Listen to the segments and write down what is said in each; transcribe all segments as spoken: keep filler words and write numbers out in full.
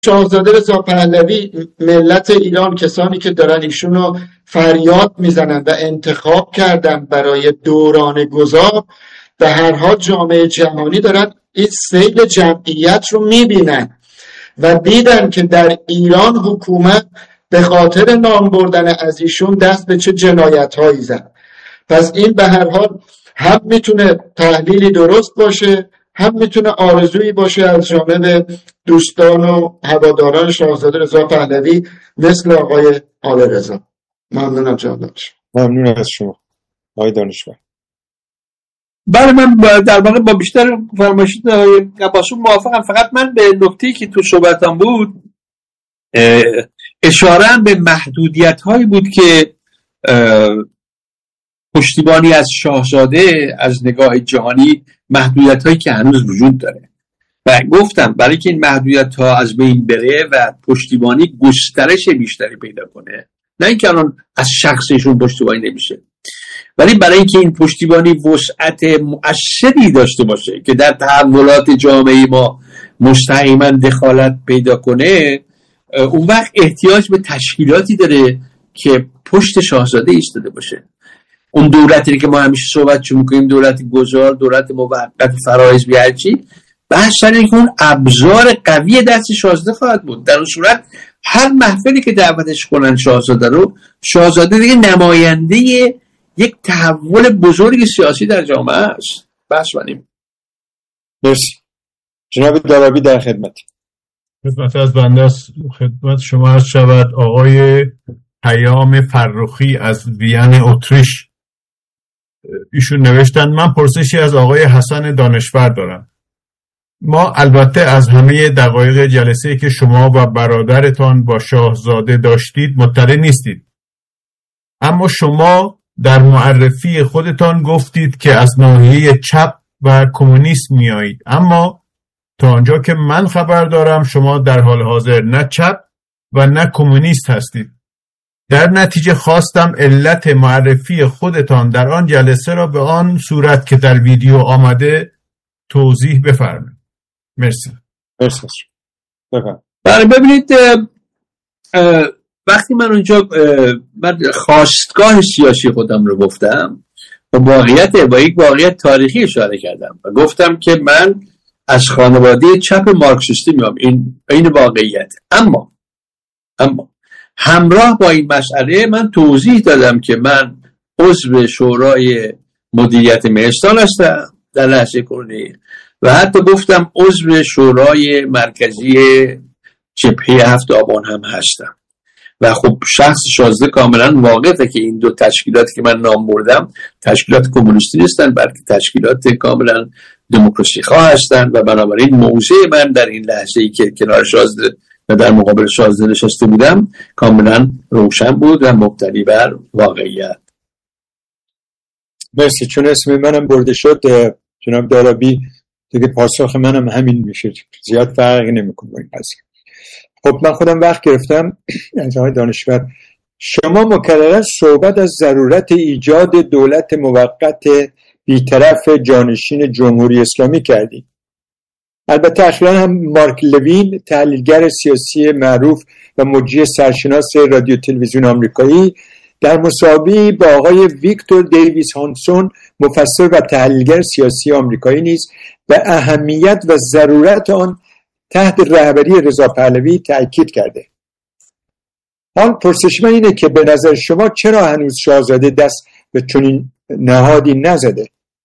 شاهزاده رضا پهلوی، ملت ایران، کسانی که دارن ایشونو فریاد میزنن و انتخاب کردن برای دوران گذار، به هر حال جامعه جهانی دارن این سیل جمعیت رو میبینن و دیدن که در ایران حکومت به خاطر نام بردن از ایشون دست به چه جنایت هایی زد. پس این به هر حال هم میتونه تحلیلی درست باشه، هم میتونه آرزویی باشه از جانب دوستان و هواداران شاهزاده رضا پهلوی مثل آقای آل رضا. ممنونم جناب. ممنون از شما آقای دانشور. بله، من در واقع با بیشتر فرمایشات آقای عباس‌پور موافقم. فقط من به نکته‌ای که تو صحبتم بود اشاره به محدودیت هایی بود که پشتیبانی از شاهزاده از نگاه جهانی، محدودیت هایی که هنوز وجود داره و گفتم برای که این محدودیت ها از بین بره و پشتیبانی گسترش بیشتری پیدا کنه، نه اینکه الان از شخصشون پشتیبانی نمیشه، ولی برای اینکه این پشتیبانی وسعت مؤثری داشته باشه که در تحولات جامعه ما مستقیما دخالت پیدا کنه، اون وقت احتیاج به تشکیلاتی داره که پشت شاهزاده ایستاده باشه. اون دولتی که ما همیشه صحبت چون میکنیم دولت گذار، دولت موقت، فرایض بیارچی، بحث سر اینکه اون ابزار قوی دست شاهزاده خواهد بود. در اون صورت هر محفلی که دعوتش کنن شاهزاده رو، شاهزاده دیگه نماینده یک تحول بزرگ سیاسی در جامعه است. بس منیم. مرسی. جناب دارابی در خدمت. خدمت از بنده است. خدمت شما عرض شود آقای پیام فرخی از وین اتریش، ایشون نوشتن من پرسشی از آقای حسن دانشور دارم. ما البته از همه دقایق جلسه‌ای که شما و برادرتان با شاهزاده داشتید مطلع نیستید، اما شما در معرفی خودتان گفتید که از ناحیه چپ و کمونیسم میایید، اما تا آنجا که من خبر دارم شما در حال حاضر نه چپ و نه کمونیست هستید. در نتیجه خواستم علت معرفی خودتان در آن جلسه را به آن صورت که در ویدیو آمده توضیح بفرمایید. مرسی. مرسی. بفرمایید. بله ببینید، وقتی من اونجا من خواستگاه سیاسی خودم رو گفتم و واقعیت با یک واقعیت تاریخی اشاره کردم و گفتم که من از خانواده چپ مارکسیستی میام، این این واقعیت. اما اما همراه با این مسئله من توضیح دادم که من عضو شورای مدیریت مهستان هستم در لحظه کنونی و حتی گفتم عضو شورای مرکزی جبهه هفت آبان هم هستم و خب شخص شازده کاملا واقفه که این دو تشکیلاتی که من نام بردم تشکیلات کمونیستی نیستن، بلکه تشکیلات کاملا دموکراسی خواه هستن و بنابراین موضع من در این لحظه ای که کنار شازده و در مقابل شازده نشسته بودم کاملا روشن بود و مبتنی بر واقعیت. مرسی. چون اسم منم برده شد جناب دارابی، دیگه پاسخ منم همین میشه، زیاد فرقی نمیکنه این قضیه. خب من خودم وقت گرفتم از آقای دانشور. شما مکررن صحبت از ضرورت ایجاد دولت موقت بی‌طرف جانشین جمهوری اسلامی کردید. البته اخیراً هم مارک لوین، تحلیلگر سیاسی معروف و مجری سرشناس رادیو تلویزیون آمریکایی، در مصاحبه‌ای با آقای ویکتور دیویس هانسون، مفسر و تحلیلگر سیاسی آمریکایی نیز به اهمیت و ضرورت آن تحت رهبری رضا پهلوی تأکید کرده. آن پرسش من اینه که به نظر شما چرا هنوز شاهزاده دست به چنین نهادی نزده؟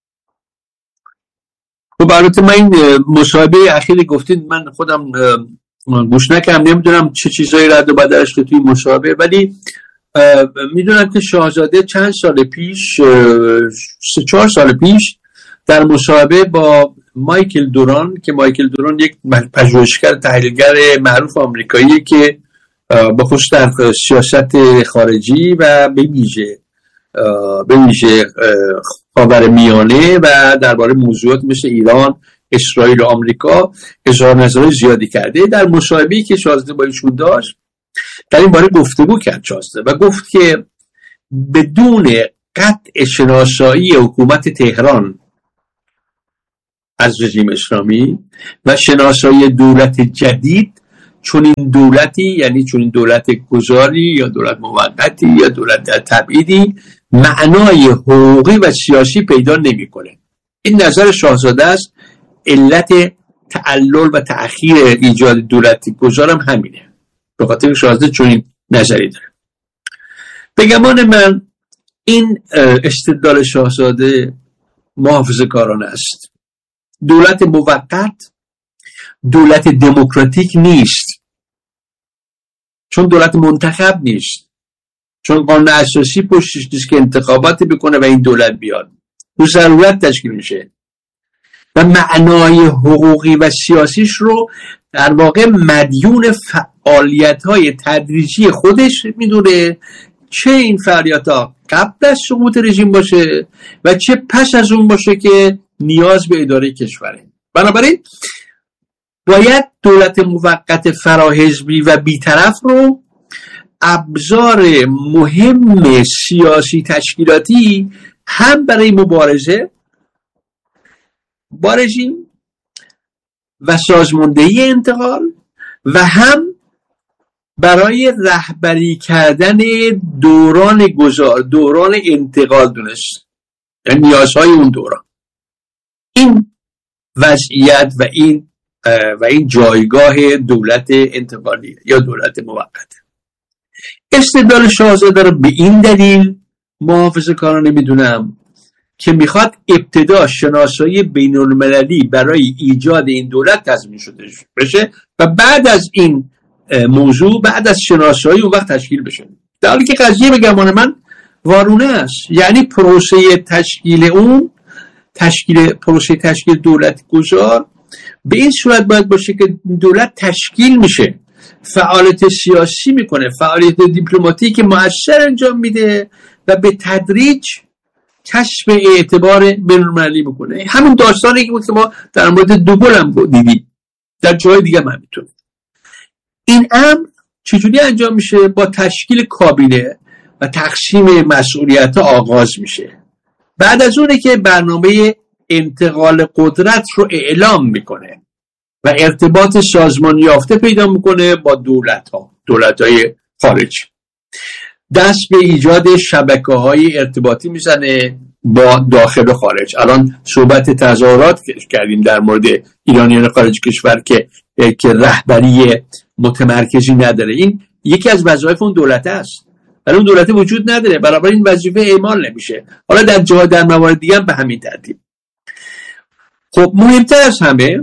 خب البته من این مصاحبه اخیر گفتید من خودم گوش نکردم، نمیدونم چه چیزایی رد و بدلش که توی مصاحبه، ولی میدونم که شاهزاده چند سال پیش سه چهار سال پیش در مصاحبه با مایکل دوران که مایکل دوران یک پژوهشگر تحلیلگر معروف آمریکایی که با خصوص در سیاست خارجی و به ویژه به ویژه خاورمیانه و درباره موضوعات مثل ایران، اسرائیل و آمریکا اظهار نظر زیادی کرده، در مصاحبه‌ای که شاهزاده با ایشون داشت در این باره گفتگو کرد شاهزاده و گفت که بدون قطع شناسایی حکومت تهران از رژیم اسلامی و شناسایی دولت جدید، چون این دولتی، یعنی چون این دولت گذاری یا دولت موقتی یا دولت در تبعیدی معنای حقوقی و سیاسی پیدا نمیکنه. این نظر شاهزاده است. علت تعلل و تأخیر ایجاد دولت گذارم همینه، به خاطر شاهزاده چون این نظری داره. به گمان من این استدلال شاهزاده محافظه‌کارانه است. دولت موقت دولت دموکراتیک نیست، چون دولت منتخب نیست، چون قانون اساسی پشتش نیست که انتخاباتی بکنه و این دولت بیاد، رو ضرورت تشکیل میشه و معنای حقوقی و سیاسیش رو در واقع مدیون فعالیت‌های تدریجی خودش میدونه، چه این فعالیت‌ها قبل از سقوط رژیم باشه و چه پس از اون باشه که نیاز به اداره کشوره. بنابراین باید دولت موقت فراحزبی و بی‌طرف رو ابزار مهم سیاسی تشکیلاتی هم برای مبارزه با رژیم و سازماندهی انتقال و هم برای رهبری کردن دوران گذار دوران انتقال دونست، یعنی نیازهای اون دوران. این وضعیت و این و این جایگاه دولت انتقالی یا دولت موقت. استدلال شاهزاده رو به این دلیل محافظه‌کارانه میدونم که میخواد ابتدا شناسایی بین المللی برای ایجاد این دولت تضمین شده بشه و بعد از این موضوع، بعد از شناسایی اون وقت تشکیل بشه، در حالی که قضیه به گمان من وارونه است. یعنی پروسه تشکیل اون تشکیل پروسه تشکیل دولت گذار به این صورت باید باشه که دولت تشکیل میشه، فعالیت سیاسی میکنه، فعالیت دیپلماتیک مؤثر انجام میده و به تدریج کسب اعتبار بین‌المللی میکنه. همون داستانی که بود که ما در مورد دوگل هم دیدیم، در جای دیگه هم همینطور. این امر چجوری انجام میشه؟ با تشکیل کابینه و تقسیم مسئولیت آغاز میشه. بعد از اونه که برنامه انتقال قدرت رو اعلام میکنه و ارتباط سازمان یافته پیدا میکنه با دولت ها دولت های خارجی. دست به ایجاد شبکه های ارتباطی میزنه با داخل و خارج. الان صحبت تظاهرات کردیم در مورد ایرانیان خارج کشور که که رهبری متمرکزی نداره. این یکی از وظایف اون دولت است، ولی اون دولت وجود نداره، برابر این وظیفه اعمال نمیشه. حالا در جا در موارد دیگه هم به همین ترتیب. خب مهمتر از همه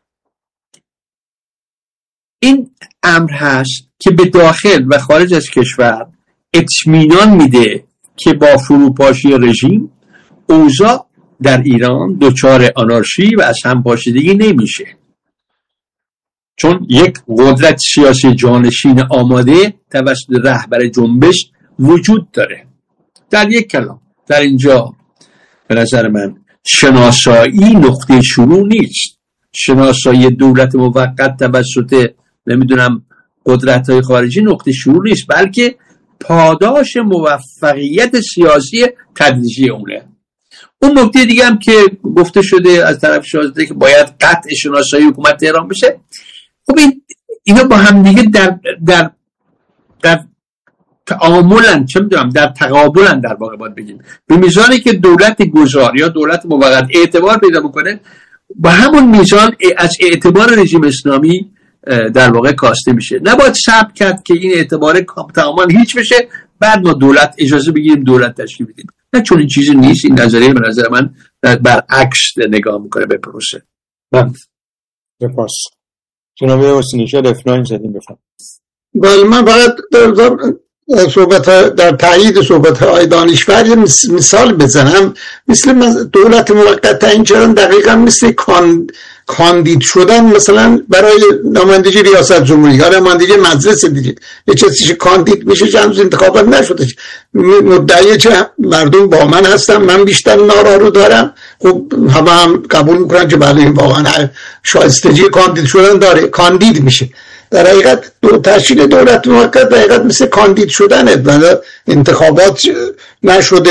این امر هست که به داخل و خارج از کشور اطمینان میده که با فروپاشی رژیم اوضاع در ایران دچار آنارشی و از هم پاشیدگی نمیشه، چون یک قدرت سیاسی جانشین آماده توسط رهبر جنبش وجود داره. در یک کلام در اینجا به نظر من شناسایی نقطه شروع نیست. شناسایی دولت موقت توسط نمیدونم قدرت‌های خارجی نقطه شروع نیست، بلکه پاداش موفقیت سیاسی تدریجی اونه. اون نکته دیگه هم که گفته شده از طرف شاهزاده که باید قطع شناسایی حکومت تهران بشه، خب این اینا با هم دیگه در در در تعاملن، چه میدونم در تقابلن، در واقع باید بگیم. به میزانی که دولت گذار یا دولت موقت اعتبار پیدا بکنه، با همون میزان از اعتبار رژیم اسلامی در واقع کاسته میشه. نباید صبر کرد که این اعتبار تماما هیچ بشه بعد ما دولت اجازه بگیریم دولت تشکیل بدیم. نه، چون این چیزی نیست. این نظریه به نظر من برعکس نگاه میکنه به پروسه. من بپاس جناب حسینی شد افلاین زدیم بفهم. بله، من فقط صحبت در تایید صحبت های دانشور یه مثال بزنم. مثل دولت موقت اینجا دقیقا مثل کان کاندید شدن مثلا برای نمایندگی ریاست جمهوری یا نمایندگی مجلس دیگه، یه چیزی کاندید میشه چند انتخابات نشده، مدعی چه مردم با من هستن، من بیشتر نارا رو دارم، خب همه هم قبول میکنن که بله این واقعا شایستگی کاندید شدن داره، کاندید میشه. در حقیقت دو تشکیل دولت موقت در حقیقت مثل کاندید شدنه، بعد انتخابات نشده،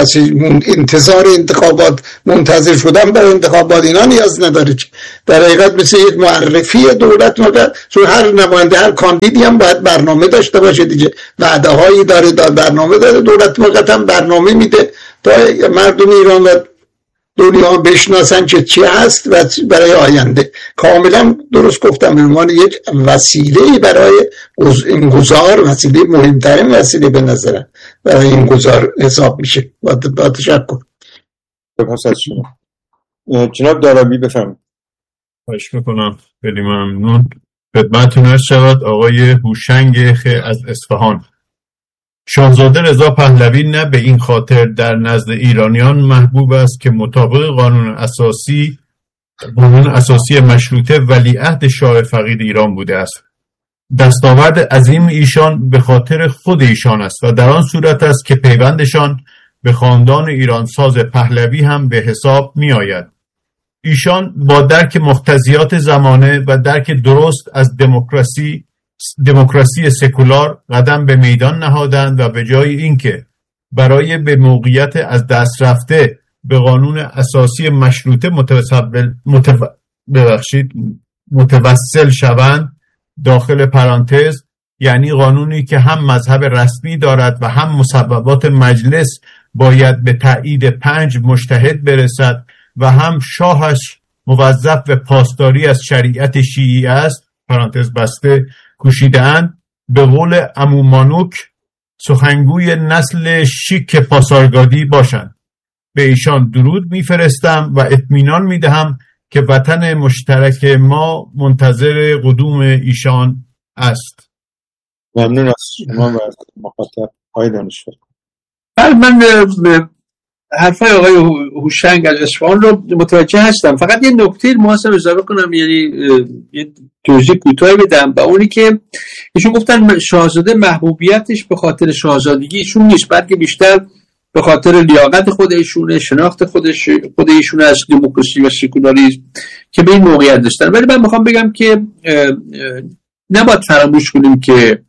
انتظار انتخابات منتظر شدن برای انتخابات اینا نیاز نداره. در حقیقت مثل یک معرفی دولت موقت، چون هر نماینده هر کاندیدی هم باید برنامه داشته باشه دیگه، وعده هایی داره، داره برنامه داره. دولت موقت هم برنامه میده تا مردم ایران و دنیا بشناسن که چی هست و برای آینده. کاملا درست گفتم، به عنوان یک وسیله برای این گذار، وسیله مهمترین وسیله به نظرم برای این گذار حساب میشه. با تشکر. سپاس از شما. جناب دارابی بفرمایید. خواهش میکنم. خیلی ممنون. خدمتتون عرض شود آقای هوشنگ خ از اصفهان. شاهزاده رضا پهلوی نه به این خاطر در نزد ایرانیان محبوب است که مطابق قانون اساسی قانون اساسی مشروطه ولیعهد شاه فقید ایران بوده است. دستاورد عظیم ایشان به خاطر خود ایشان است و در آن صورت است که پیوندشان به خاندان ایرانساز پهلوی هم به حساب می آید. ایشان با درک مقتضیات زمانه و درک درست از دموکراسی دموکراسی سکولار قدم به میدان نهادند و به جای اینکه برای به موقعیت از دست رفته به قانون اساسی مشروطه متوسل متو... ببخشید متوسل شوند، داخل پرانتز یعنی قانونی که هم مذهب رسمی دارد و هم مسببات مجلس باید به تایید پنج مجتهد برسد و هم شاهش موظف به پاسداری از شریعت شیعی است، پرانتز بسته، کوشیده‌اند. به قول عمو مانوک سخنگوی نسل شیک پاسارگادی باشند. به ایشان درود میفرستم و اطمینان میدهم که وطن مشترک ما منتظر قدوم ایشان است. ممنون از شما و مخاطب های دانشور. من حرفای آقای هوشنگ از اصفهان رو متوجه هستم. فقط یه نکته محاسب اضافه کنم، یعنی یه توضیح کوتاهی بدم، و اونی که ایشون گفتن شاهزاده محبوبیتش به خاطر شاهزادگی ایشون نیست، بلکه بیشتر به خاطر لیاقت خود ایشونه، شناخت خودش خود ایشون از دموکراسی و سکولاریسم که به این موقعیت داشتن. ولی من میخوام بگم که نباید فراموش کنیم که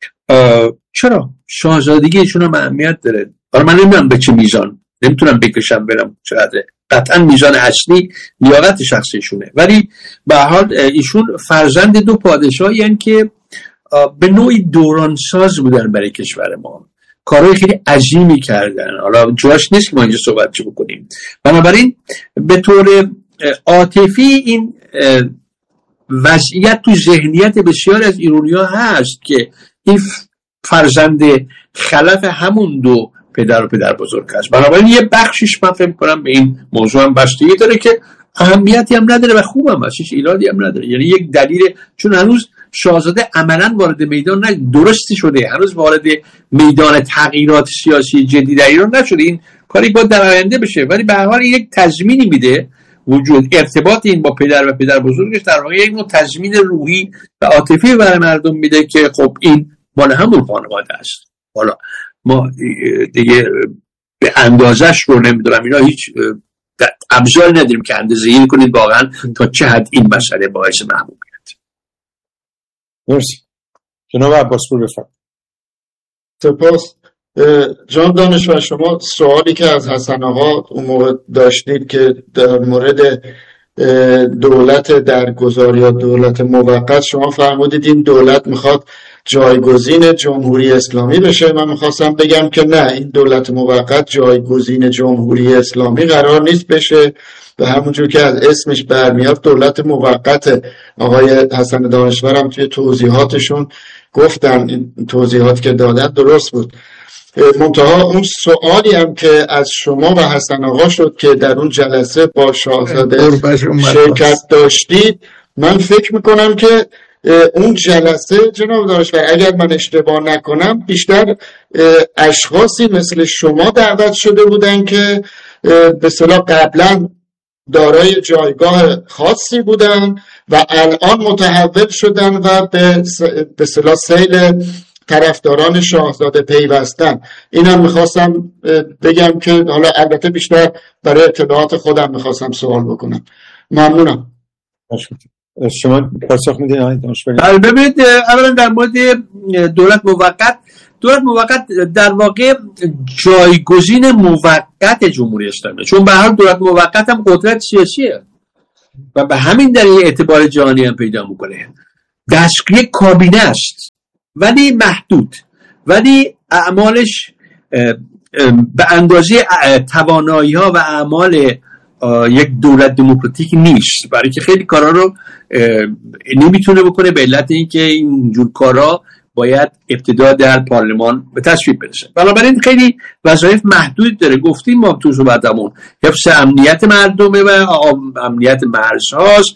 چرا شاهزادگی ایشون هم اهمیت داره. حالا من نمیدونم به چه میزان، نمیتونم بکشم برم چقدره، قطعا میزان اصلی لیاقت شخصیشونه، ولی به هر حال ایشون فرزند دو پادشاهی هستند که به نوعی دورانساز بودن برای کشور ما، کارهای خیلی عظیمی کردن. حالا جاش نیست که ما اینجا صحبت چه بکنیم. بنابراین به طور عاطفی این وضعیت تو ذهنیت بسیار از ایرانی‌ها هست که این فرزند خلف همون دو پدر و پدر بزرگ هست. بنابراین یه بخشش من فکر کنم به این موضوع هم بستگی داره که اهمیتی هم نداره و خوب هم هست، هیچ ایرادی هم نداره. یعنی یک دلیل، چون هنوز شاهزاده عملاً وارد میدان نه، درستی شده هنوز وارد میدان تغییرات سیاسی جدی در ایران نشده، این کاری باید در آینده بشه، ولی به هر حال یک تضمینی میده. وجود ارتباط این با پدر و پدر بزرگش در واقع یک نوع تضمین روحی و عاطفی برای مردم میده که خب این مال همون خانواده است. حالا ما دیگه به اندازش رو نمیدونم، اینا هیچ ابزار نداریم که اندازه‌گیری کنید واقعا تا چه حد این مسئله باعث محبوبیت. مرسی. جناب عباسپور بفرمایید. سپاس. جان دانشور، شما سوالی که از حسن آقا اون موقع داشتید که در مورد دولت درگذار یا دولت موقت، شما فرمودید این دولت میخواد جایگزین جمهوری اسلامی بشه. من میخواستم بگم که نه، این دولت موقت جایگزین جمهوری اسلامی قرار نیست بشه، به همونجور که از اسمش برمیاد دولت موقت. آقای حسن دانشورم توی توضیحاتشون گفتن، این توضیحات که دادن درست بود. منتها اون سوالی هم که از شما و حسن آقا شد که در اون جلسه با شاهزاده شرکت داشتید، من فکر میکنم که اون جلسه جناب دانشور، اگر من اشتباه نکنم، بیشتر اشخاصی مثل شما دعوت شده بودن که به اصطلاح قبلا دارای جایگاه خاصی بودن و الان متحول شدن و به اصطلاح سیل طرفداران شاهزاده پیوستن. اینم میخواستم بگم که حالا البته بیشتر برای اطلاعات خودم میخواستم سوال بکنم. ممنونم. شما پاسخ میدین آقای دانشور؟ ببینید اولا در مورد دولت موقت، دولت موقت در واقع جایگزین موقت جمهوری اسلامی، چون به هر دولت موقت هم قدرت سیاسیه و به همین دلیل اعتبار جهانی هم پیدا میکنه. دستگیر کابینه است ولی محدود، ولی اعمالش به اندازه توانایی ها و اعمال یک دولت دموکراتیک نیست، برای که خیلی کارا رو نمیتونه بکنه به علت اینکه اینجور کارا باید ابتدا در پارلمان به تصویب برسه. بنابراین خیلی وظایف محدود داره. گفتیم ما تو صحبتمون حفظ امنیت مردمه و امنیت مرزهاست،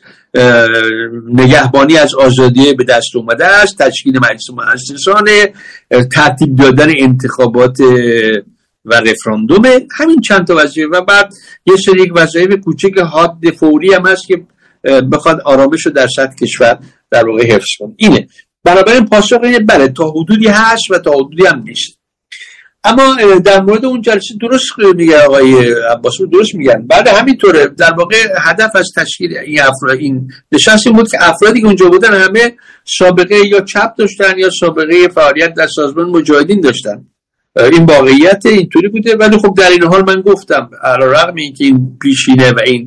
نگهبانی از آزادی به دست اومده است، تشکیل مجلس مؤسسانه، ترتیب دادن انتخابات و رفراندومه، همین چند تا وظیفه و بعد یه سری وظایف کوچیک حاد فوری هم هست که بخواد آرامش رو در سطح کشور در واقع حفظ کنه. اینه. بنابراین پاسخ اینه بله تا حدودی هست و تا حدودی هم نیست. اما در مورد اون جلسه درست میگه آقای عباسی، درست میگن. بعد همینطوره در واقع هدف از تشکیل این افراد این نشست بود که افرادی که اونجا بودن همه سابقه یا چپ داشتن یا سابقه فعالیت در سازمان مجاهدین داشتن. این واقعیت اینطوری بوده. ولی خب در این حال من گفتم علیرغم اینکه این پیشینه و این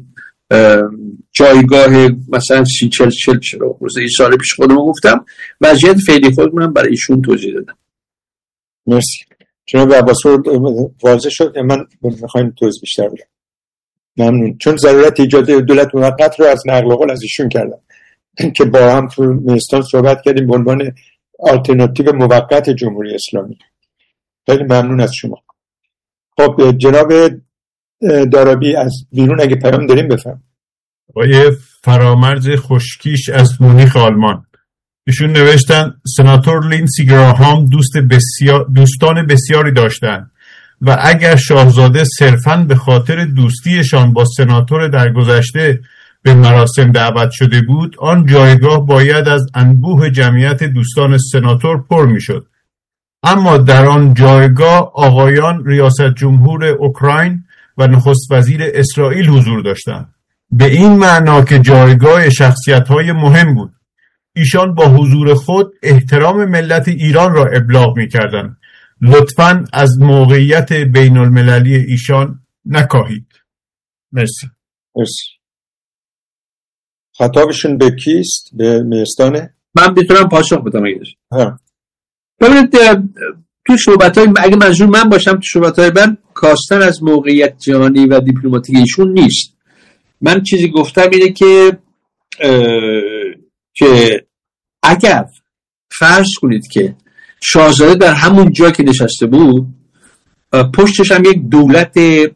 جایگاه مثلا سی چل چل چرا روز این سال پیش خودم گفتم وضعیت فعلی خود من برای ایشون توضیح دادم. مرسی. جناب عباسی واضح شد. من میخوایم توضیح بیشتر بدم. ممنون. چون ضرورت ایجاد دولت موقت رو از نقل قول از ایشون کردم که با هم تو مهستان صحبت کردیم به عنوان آلترناتیو موقت جمهوری اسلامی. خیلی ممنون از شما. خب جناب دارابی از بیرون اگه پیام داریم بفهم. آقای فرامرز خشکیش از مونیخ آلمان، ایشون نوشتن سناتور لینسی گراهام دوست بسیار دوستان بسیاری داشتند و اگر شاهزاده صرفاً به خاطر دوستیشان با سناتور درگذشته به مراسم دعوت شده بود، آن جایگاه باید از انبوه جمعیت دوستان سناتور پر میشد. اما در آن جایگاه آقایان ریاست جمهور اوکراین و نخست وزیر اسرائیل حضور داشتند، به این معنا که جایگاه شخصیت‌های مهم بود. ایشان با حضور خود احترام ملت ایران را ابلاغ می‌کردند. لطفاً از موقعیت بین المللی ایشان نکاهید. مرسی. مرسی. خطابشون به کیست؟ به مهستانه؟ من میتونم پاسخ بدم اگه ها. ببینید تو صحبت‌های اگه منظور من باشم تو صحبت‌های من کاستن از موقعیت جهانی و دیپلماتیک ایشون نیست. من چیزی گفتم اینه که که اگر فرض کنید که شاهزاده در همون جا که نشسته بود پشتش هم یک دولت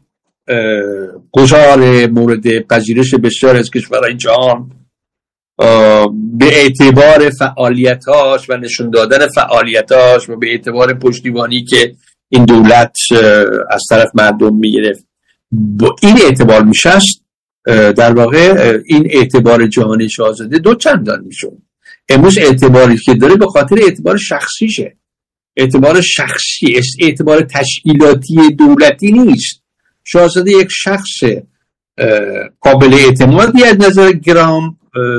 گذار مورد پذیرش بسیار از کشورهای جهان به اعتبار فعالیتاش و نشون دادن فعالیتاش و به اعتبار پشتیبانی که این دولت از طرف مردم میگرفت با این اعتبار میشست، در واقع این اعتبار جهانی شاهزاده دو چندان میشون. امروز اعتباری که داره به خاطر اعتبار شخصیشه، اعتبار شخصی، اعتبار تشکیلاتی دولتی نیست. شاهزاده یک شخص قابل اعتمادی از نظر گرام،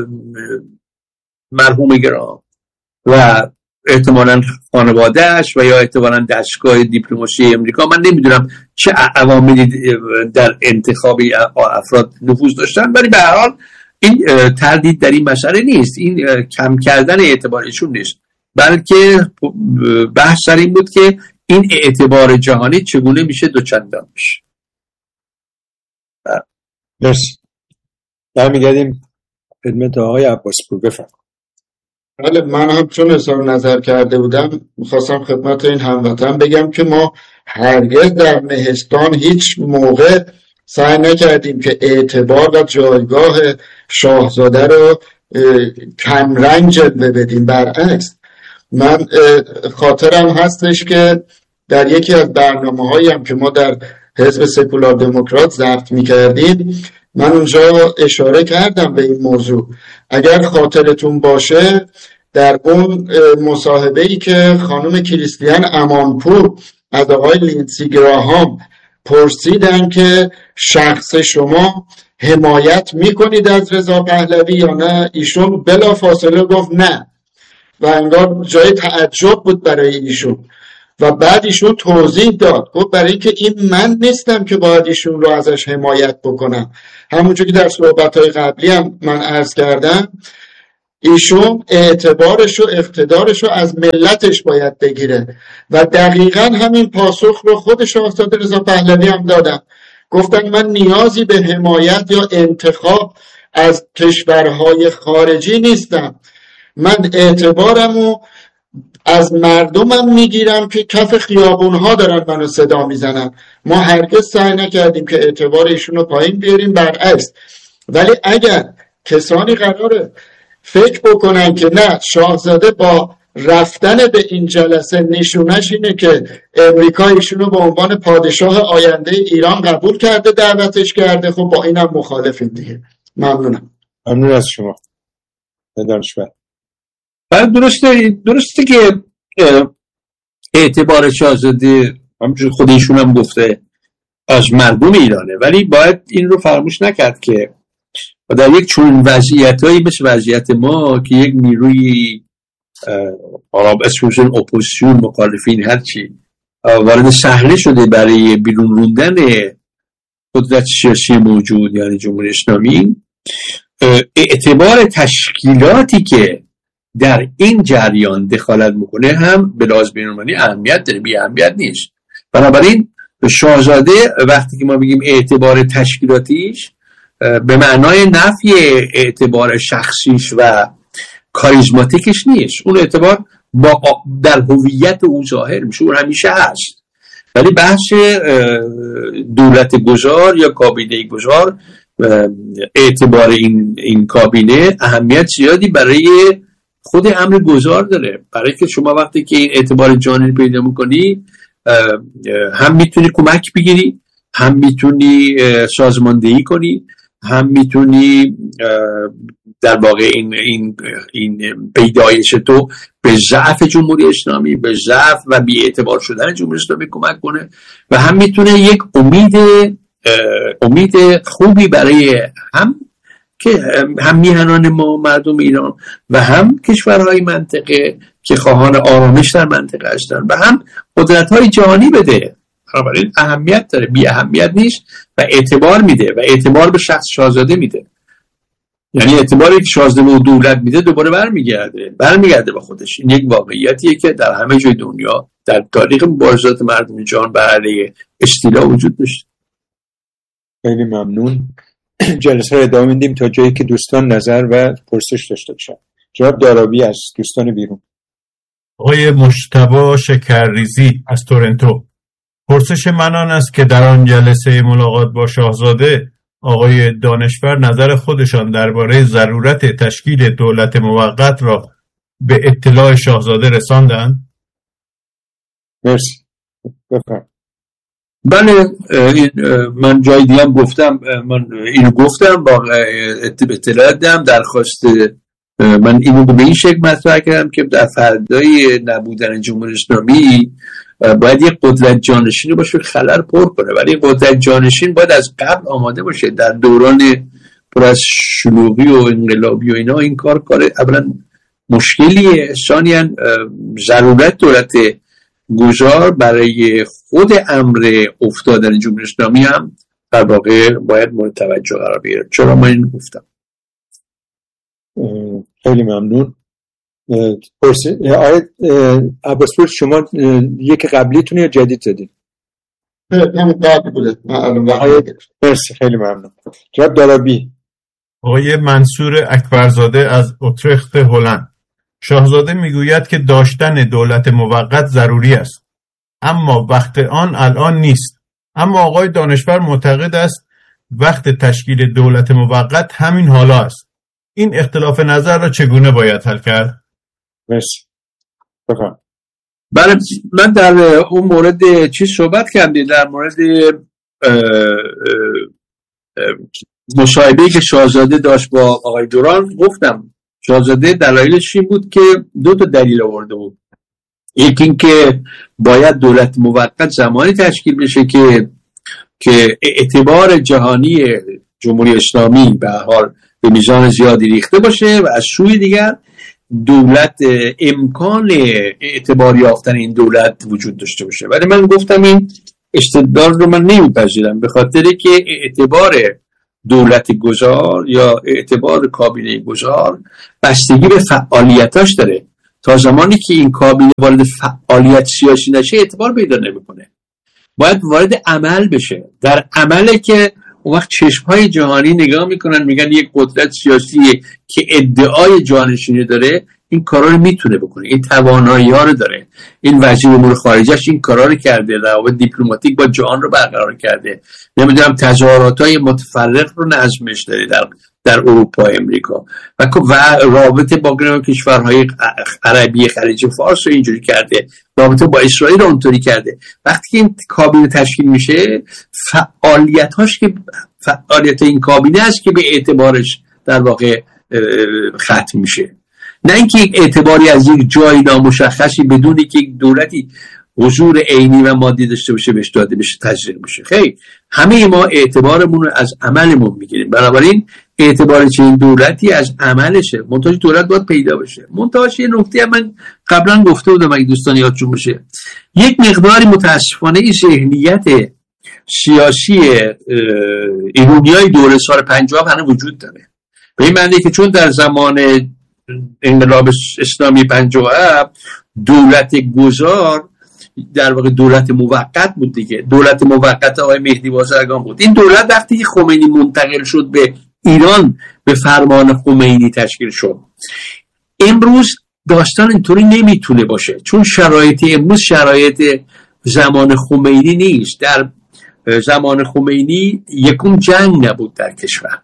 مرحوم گرام و احتمالاً خانواده‌اش و یا احتمالاً دستگاه دیپلماسی امریکا، من نمیدونم چه عواملی در انتخاب افراد نفوذ داشتن، ولی به هر حال این تردید در این مسئله نیست. این کم کردن اعتبارشون نیست، بلکه بحث سر این بود که این اعتبار جهانی چگونه میشه دوچندان بشه. مرسی. برمیگردیم خدمت آقای عباسپور. بفرمایید. بله، من هم چون اظهار نظر کرده بودم میخواستم خدمت این هموطن بگم که ما هرگز در مهستان هیچ موقع سعی نکردیم که اعتبار و جایگاه شاهزاده رو کمرنگ جلوه بدیم. برعکس، من خاطرم هستش که در یکی از برنامه‌هایی هم که ما در حزب سکولار دموکرات ضبط می‌کردیم، من اونجا اشاره کردم به این موضوع. اگر خاطرتون باشه در اون مصاحبه‌ای که خانم کریستیان امانپور از آقای لینسی گراهام پرسیدن که شخص شما حمایت میکنید از رضا پهلوی یا نه؟ ایشون بلا فاصله گفت نه و انگار جای تعجب بود برای ایشون و بعد ایشون توضیح داد، گفت برای اینکه این من نیستم که باید ایشون رو ازش حمایت بکنم. همونجور که در صحبت‌های قبلی هم من عرض کردم، ایشون اعتبارش و اقتدارش رو از ملتش باید بگیره و دقیقاً همین پاسخ رو خود شاهزاده رضا پهلوی هم دادن. گفتن من نیازی به حمایت یا انتخاب از کشورهای خارجی نیستم، من اعتبارم رو از مردمم میگیرم که کف خیابونها دارن منو صدا میزنن. ما هرگز سعی نکردیم که اعتبار ایشون رو پایین بیاریم، برعکس. ولی اگر کسانی قراره فکر بکنن که نه، شاهزاده با رفتن به این جلسه نشونش اینه که امریکا ایشونو به عنوان پادشاه آینده ایران قبول کرده، دعوتش کرده، خب با اینم مخالفیم دیگه. ممنونم. ممنون از شما دانشور. بعد درسته درسته که اعتبار شاهزاده همونجور خود ایشون هم گفته از مردم ایرانه، ولی باید این رو فراموش نکرد که در یک چون وضعیتایی مثل وضعیت ما که یک نیروی آراب اسمشون اپوزیسیون، مخالفین، هرچی وارد صحنه شده برای بیرون روندن قدرت سیاسی موجود یعنی جمهوری اسلامی، اعتبار تشکیلاتی که در این جریان دخالت میکنه هم به لحاظ بین‌المللی اهمیت داره، بی اهمیت نیست. بنابراین شاهزاده وقتی که ما بگیم اعتبار تشکیلاتیش به معنای نفی اعتبار شخصیش و کاریزماتیکش نیست، اون اعتبار با در هویت او ظاهر میشه، اون همیشه هست. ولی بحث دولت گذار یا کابینه گذار، اعتبار این این کابینه اهمیت زیادی برای خود امر گذار داره، برای که شما وقتی که این اعتبار جانی پیدا میکنی هم میتونی کمک بگیری، هم میتونی سازماندهی کنی، هم میتونی در واقع این این این پیدایش تو به ضعف جمهوری اسلامی، به ضعف و بی‌اعتبار شدن جمهوری اسلامی کمک کنه و هم میتونه یک امید امید خوبی برای هم که هم میهنان ما مردم ایران و هم کشورهای منطقه که خواهان آرامش در منطقه هستند و هم قدرت‌های جهانی بده. بنابراین اهمیت داره، بی اهمیت نیست و اعتبار میده و اعتبار به شخص شاهزاده میده. یعنی اعتباری که شاهزاده و دولت میده دوباره برمیگرده برمیگرده با خودش. این یک واقعیتیه که در همه جای دنیا در تاریخ مبارزات مردم جهان بر علیه استیلا وجود داشت. خیلی ممنون. جلسه رو ادامه میدیم تا جایی که دوستان نظر و پرسش داشته باشن. جناب دارابی از دوستان بیرون. آقای مجتبی شکرریزی از تورنتو، پرسش من آن است که در آن جلسه ملاقات با شاهزاده آقای دانشور نظر خودشان درباره ضرورت تشکیل دولت موقت را به اطلاع شاهزاده رساندند؟ مرسی. بفرمایید. بله، من جای دیگه هم گفتم، من اینو گفتم با اطلاعات دادم، درخواست من اینو به این شکل مطرح کردم که در فردای نبودن جمهوری اسلامی باید یک قدرت جانشین باشه خلل پر کنه، ولی قدرت جانشین باید از قبل آماده باشه. در دوران پر از شلوغی و انقلابی و اینا این کار کار اولا مشکلیه، ثانیاً ضرورت دولت گذار برای خود امر افتادن جمهوری اسلامی هم در واقع باید مورد توجه قرار بگیره. چرا من اینو گفتم؟ خیلی ممنون. آقای عباسپور شما یک قبلیتون یا جدید زدید؟ همون قبلی بوده. مرسی، خیلی ممنون. جناب دارابی. آقای منصور اکبرزاده از اوترخت هلند، شاهزاده میگوید که داشتن دولت موقت ضروری است، اما وقت آن الان نیست. اما آقای دانشور معتقد است وقت تشکیل دولت موقت همین حالا است. این اختلاف نظر را چگونه باید حل کرد؟ مرسی. بفرمایید. بله، من در اون مورد چیز صحبت کردم، در مورد مصاحبه‌ای که شاهزاده داشت با آقای دوران گفتم شاهزاده دلایلش این بود که دو تا دلیل آورده بود. یکی این که باید دولت موقت زمانی تشکیل بشه که که اعتبار جهانی جمهوری اسلامی به هر حال به میزان زیادی ریخته باشه و از سوی دیگر دولت امکان اعتبار یافتن این دولت وجود داشته باشه. ولی من گفتم این استدلال رو من نمیپذیرم، به خاطری که اعتبار دولت گذار یا اعتبار کابینه گذار بستگی به فعالیتاش داره. تا زمانی که این کابینه وارد فعالیت سیاسی نشه اعتبار پیدا نمیکنه، باید وارد عمل بشه. در عمله که اون وقت چشمهای جهانی نگاه میکنن میگن یک قدرت سیاسی که ادعای جانشینی داره این کارا رو میتونه بکنه، این توانایی ها رو داره، این وزیر امور خارجه‌اش این کارا رو کرده، روابط دیپلماتیک با جهان رو برقرار کرده، نمیدونم تظاهرات‌های متفرق رو نظمش داره در در اروپا، امریکا و و رابطه با کشورهای عربی خلیج فارس رو اینجوری کرده، رابطه با اسرائیل رو اونطوری کرده. وقتی که این کابینه تشکیل میشه فعالیت‌هاش که فعالیت این کابینه است که به اعتبارش در واقع ختم میشه، نه اینکه یک اعتباری از یک جای نامشخصی بدونی که یک دولتی حضور عینی و مادی داشته باشه بهش داده بشه تشریح بشه. خیلی همه ما اعتبارمون رو از عملمون میگیریم، بنابراین اعتبار چنین دولتی از عملشه. منتها دولت باید پیدا بشه. منتها یه نکته من قبلا گفته بودم اگه دوستان یادشون باشه، یک مقداری متاسفانه این ذهنیت سیاسی ایرانیای دوره سال پنجاه هنوز وجود داره، به این معنی که چون در زمان انقلاب اسلامی پنجاه دولت گذار در واقع دولت موقت بود دیگه، دولت موقت آقای مهدی بازرگان بود. این دولت وقتی که خمینی منتقل شد به ایران به فرمان خمینی تشکیل شد. امروز داستان اینطوری نمیتونه باشه، چون شرایط امروز شرایط زمان خمینی نیست. در زمان خمینی یکم جنگ نبود در کشور،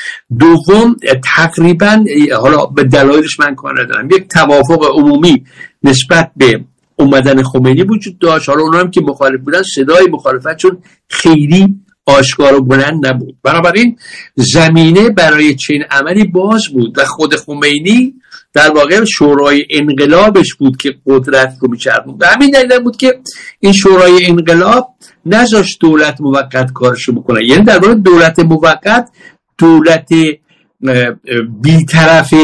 دوم تقریبا حالا به دلایلش من کار ندارم یک توافق عمومی نسبت به اومدن خمینی وجود داشت. حالا اونها هم که مخالف بودن صدای مخالفت چون خیلی آشکار و بلند نبود، بنابراین زمینه برای چنین عملی باز بود و خود خمینی در واقع شورای انقلابش بود که قدرت رو میچرخوند. به همین دلیل بود که این شورای انقلاب نذاشت دولت موقت کارشو بکنه، یعنی در واقع دولت موقت دولت بی‌طرف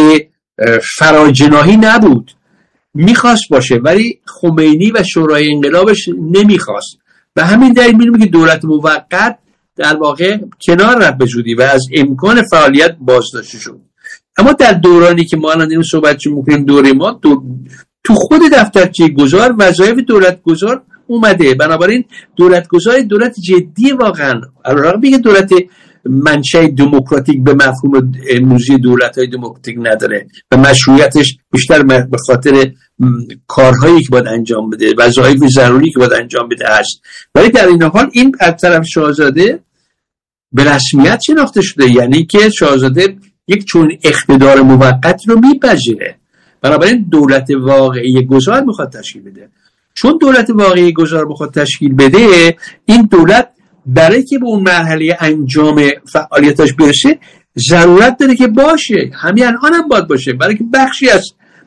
فراجناحی نبود، میخواست باشه ولی خمینی و شورای انقلابش نمیخواست. و همین دلیل می‌بینیم که دولت موقت در واقع کنار رفت به زودی و از امکان فعالیت بازداشته شد. اما در دورانی که ما الان داریم صحبت می‌کنیم دوره ما دو... تو خود دفترچه گذار وظایف دولت گذار اومده، بنابراین دولت گذار دولت جدی واقعا علاوه بر دولت منشأ دموکراتیک به مفهوم امروزی دولت‌های دموکراتیک نداره و مشروعیتش بیشتر به خاطر کارهایی که باید انجام بده، وظایف ضروری که باید انجام بده هست. ولی در این حال این از طرف شاهزاده به رسمیت شناخته شده، یعنی که شاهزاده یک چون اقتدار موقت رو میپذیره، بنابراین دولت واقعی گذار میخواد تشکیل بده. چون دولت واقعی گذار میخواد تشکیل بده، این دولت برای که به اون مرحله انجام فعالیتاش برسه ضرورت داره که باشه، همین الان هم باید باشه، برای که بخشی از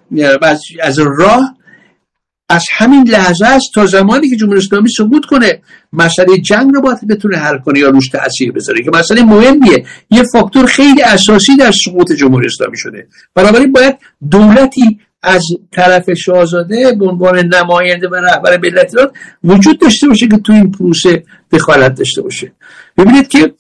از راه از همین لحظه است تا زمانی که جمهوری اسلامی سقوط کنه مسئله جنگ رو باید بتونه حل کنه یا روش تأثیر بذاره که مسئله مهمیه، یه فاکتور خیلی اساسی در سقوط جمهوری اسلامی شده. بنابراین باید دولتی از طرف شاهزاده به عنوان نماینده و رهبر ملت ایران وجود داشته باشه که تو این پروسه دخالت داشته باشه. ببینید که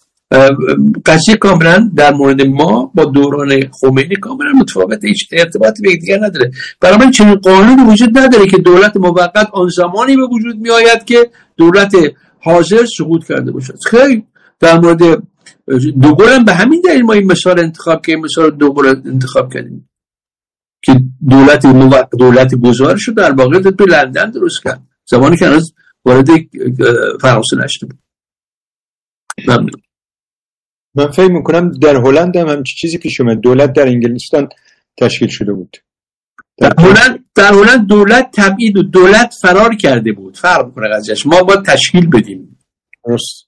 قضیه کاملا در مورد ما با دوران خمینی کاملا متفاوته، هیچ ارتباطی به یکدیگر نداره. برای چنین قانونی وجود نداره که دولت موقت آن زمانی به وجود می آید که دولت حاضر سقوط کرده باشد. خیلی در مورد دوگل هم به همین دلیل ما این مثال انتخاب که مثال دوگل انتخاب کردیم که دولت موقت دولت گذار شد در واقع تو لندن درست کرد زمانی که هنوز وارد فرانسه نشده بود. ممنون. من فکر میکنم در هلند هم همچین چیزی پیش اومد، دولت در انگلستان تشکیل شده بود. در, در هلند در هلند دولت تبعید و دولت فرار کرده بود. فرق میکنه قضیهش، ما باید تشکیل بدیم. درست.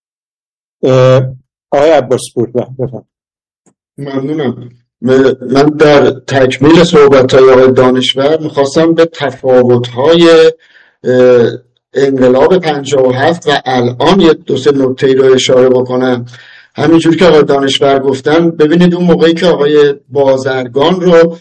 آقای عباس پور بفرمایید. ممنونم. من در تکمیل صحبت‌های آقای دانشور میخواستم به تفاوت‌های انقلاب پنجاه و هفت و الان یه دو سه نکته رو اشاره بکنم. همینجور که آقای دانشور گفتن، ببینید اون موقعی که آقای بازرگان رو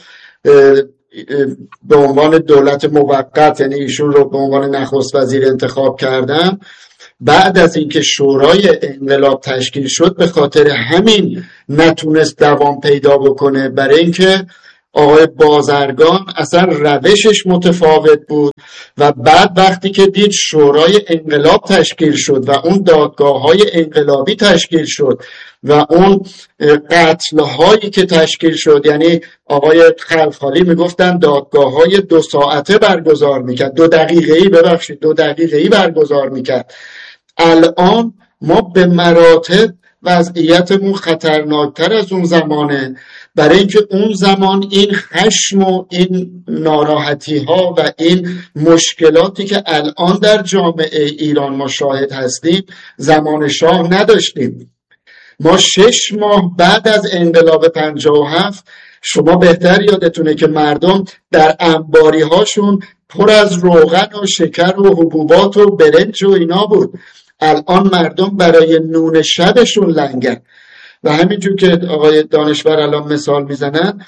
به عنوان دولت موقت، یعنی ایشون رو به عنوان نخست وزیر انتخاب کردن، بعد از اینکه شورای انقلاب تشکیل شد به خاطر همین نتونست دوام پیدا بکنه، برای اینکه آقای بازرگان اصلا روشش متفاوت بود و بعد وقتی که دید شورای انقلاب تشکیل شد و اون دادگاه‌های انقلابی تشکیل شد و اون قتل‌هایی که تشکیل شد، یعنی آقای خلخالی میگفتن دادگاه‌های دو ساعته برگزار میکرد، دو دقیقه‌ای ببخشید دو دقیقه‌ای برگزار میکرد. الان ما به مراتب وضعیتمون خطرناکتر از اون زمانه، برای اینکه اون زمان این خشم و این ناراحتی ها و این مشکلاتی که الان در جامعه ایران ما شاهد هستیم زمان شاه نداشتیم. ما شش ماه بعد از انقلاب پنجاه و هفت، شما بهتر یادتونه که مردم در انباری هاشون پر از روغن و شکر و حبوبات و برنج و اینا بود. الان مردم برای نون شبشون لنگن و همینجور که آقای دانشور الان مثال میزنن،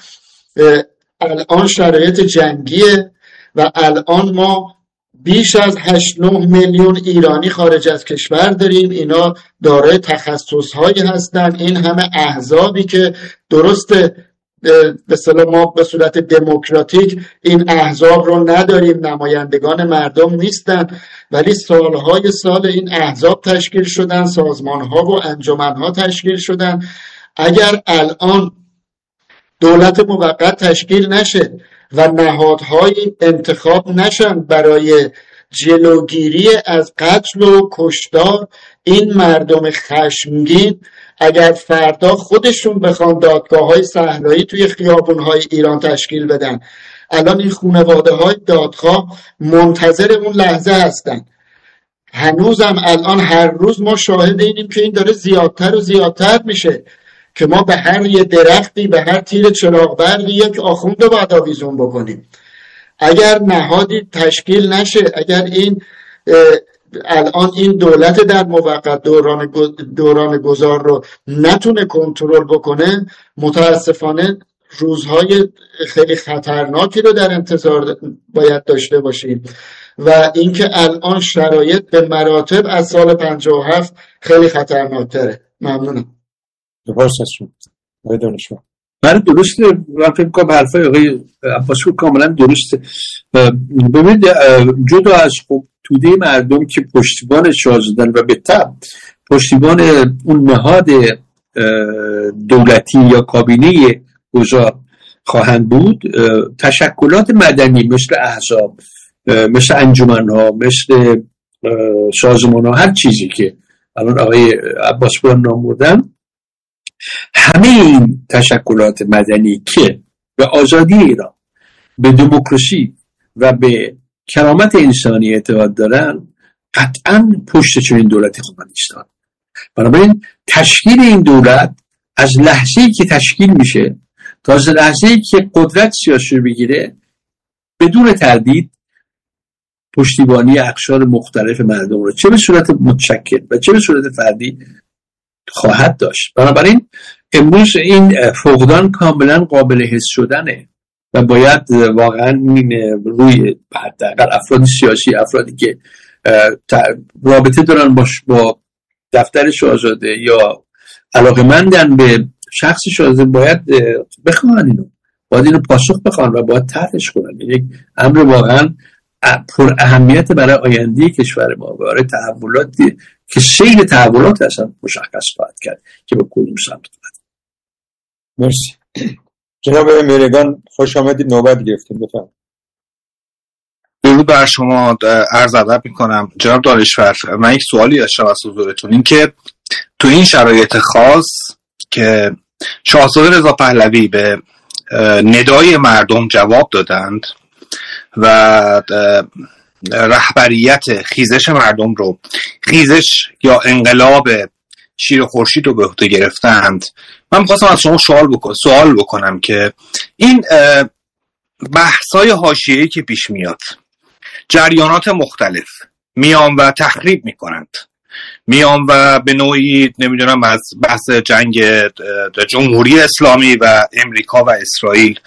الان شرایط جنگیه و الان ما بیش از هشت نه میلیون ایرانی خارج از کشور داریم. اینا دارای تخصص‌هایی هستن. این همه احزابی که درسته به اصطلاح ما به صورت دموکراتیک این احزاب رو نداریم، نمایندگان مردم نیستن، ولی سالهای سال این احزاب تشکیل شدن، سازمانها و انجمنها تشکیل شدن. اگر الان دولت موقت تشکیل نشه و نهادهای انتخاب نشن برای جلوگیری از قتل و کشتار این مردم خشمگین، اگر فردا خودشون بخوان دادگاه‌های صحرایی توی خیابون‌های ایران تشکیل بدن، الان این خانواده‌های دادخواه منتظر اون لحظه هستن. هنوزم الان هر روز ما شاهد اینیم که این داره زیادتر و زیادتر میشه که ما به هر یه درختی، به هر تیر چراغ برقی یک آخوند رو باید آویزون بکنیم. اگر نهادی تشکیل نشه، اگر این الان این دولت در موقت دوران دوران گذار رو نتونه کنترل بکنه، متاسفانه روزهای خیلی خطرناکی رو در انتظار باید داشته باشیم و اینکه الان شرایط به مراتب از سال پنجاه و هفت خیلی خطرناکتره. ممنونم. سپاس از شما آقای دانشور. بله درسته، من فکر کنم حرفای آقای عباسپور کاملا درسته. ببینید جدا از خب توده مردم که پشتیبان شاه شدن و به تبع پشتیبان اون نهاد دولتی یا کابینه گذار خواهند بود، تشکلات مدنی مثل احزاب، مثل انجمن‌ها، مثل سازمان‌ها، هر چیزی که الان آقای عباسپور نام بردن، همه این تشکلات مدنی که به آزادی ایران، به دموکراسی و به کرامت انسانی اعتقاد دارن، قطعاً پشت چنین دولتی خواهند ایستاد. بنابراین تشکیل این دولت از لحظه‌ای که تشکیل میشه تا از لحظه‌ای که قدرت سیاسی بگیره، بدون تردید پشتیبانی اقشار مختلف مردم رو چه به صورت متشکل و چه به صورت فردی خواهد داشت. بنابراین امروز این فقدان کاملا قابل حس شدنه و باید واقعا روی حداقل افراد سیاسی، افرادی که رابطه دارن باش با دفتر شاهزاده یا علاقه‌مندن به شخص شاهزاده، باید بخوان اینو، باید اینو پاسخ بخوان و باید طرحش کنن. یک امر واقعا پر اهمیت برای آینده کشور ما، برای تحولاتی که سیر تحولات اصلا مشخص خواهد کرد که به کدوم سمت خواهد. مرسی. جناب میرگان خوش آمدید، نوبت گرفتیم، بفرمایید. درود بر شما، عرض ادب میکنم. جناب دانشور، من یک سوالی داشتم از حضورتون، این که تو این شرایط خاص که شاهزاده رضا پهلوی به ندای مردم جواب دادند و رهبریت خیزش مردم رو، خیزش یا انقلاب شیر خورشید رو به عهده گرفتند، من می‌خواستم از شما سوال بکنم سوال بکنم که این بحث‌های حاشیه‌ای که پیش میاد، جریانات مختلف، میان و تخریب میکنند، میان و به نوعی نمیدونم از بحث جنگ جمهوری اسلامی و امریکا و اسرائیل